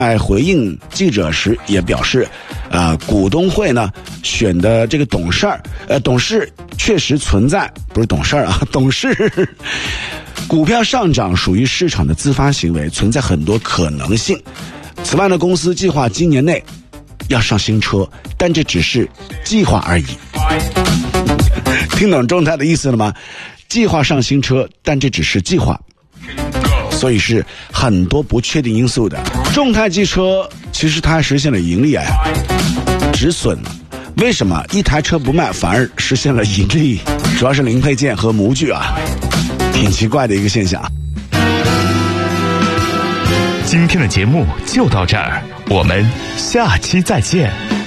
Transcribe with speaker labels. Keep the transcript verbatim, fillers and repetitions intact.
Speaker 1: 在回应记者时也表示，呃，股东会呢选的这个董事儿，呃，董事确实存在，不是董事儿啊，董事，股票上涨属于市场的自发行为，存在很多可能性。此外呢，公司计划今年内要上新车，但这只是计划而已。听懂众泰的意思了吗？计划上新车，但这只是计划。所以是很多不确定因素的。众泰汽车其实它还实现了盈利啊，止损了。为什么一台车不卖反而实现了盈利？主要是零配件和模具啊，挺奇怪的一个现象。
Speaker 2: 今天的节目就到这儿，我们下期再见。